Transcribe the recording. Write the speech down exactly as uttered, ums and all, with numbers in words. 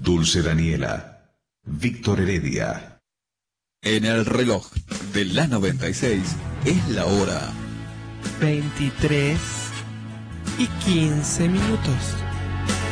Dulce Daniela, Víctor Heredia. En el reloj de la noventa y seis es la hora veintitrés y quince minutos.